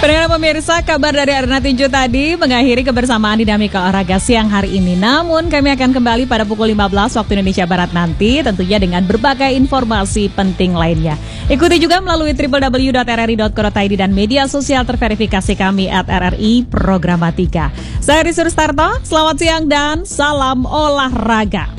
Pendengar pemirsa, kabar dari Arna Tinju tadi mengakhiri kebersamaan Dinamika Olahraga siang hari ini. Namun kami akan kembali pada pukul 15 waktu Indonesia Barat nanti, tentunya dengan berbagai informasi penting lainnya. Ikuti juga melalui www.rri.co.id dan media sosial terverifikasi kami @RRI Programatika. Saya Rizur Starto, selamat siang dan salam olahraga.